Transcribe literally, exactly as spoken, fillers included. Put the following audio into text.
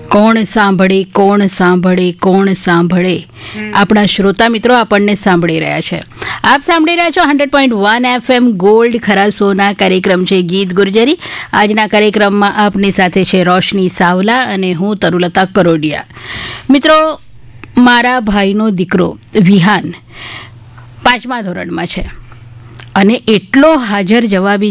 કોણ સાંભળે કોણ સાંભળે કોણ સાંભળે આપણા શ્રોતા મિત્રો આપણને સાંભળી રહ્યા છે. આપ સાંભળી રહ્યા છો hundred point one FM gold ખરા સોના કાર્યક્રમ છે ગીત ગુર્જરી. આજના કાર્યક્રમમાં આપની સાથે છે રોશની સાવલા અને હું તરુલતા કરોડિયા. મિત્રો, મારા ભાઈનો દીકરો વિહાન પાંચમા ધોરણમાં છે અને એટલો હાજર જવાબી